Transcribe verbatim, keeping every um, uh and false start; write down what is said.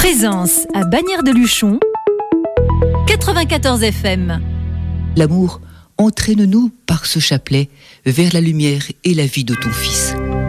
Présence à Bagnères de Luchon, quatre-vingt-quatorze F M. L'amour, entraîne-nous par ce chapelet vers la lumière et la vie de ton Fils.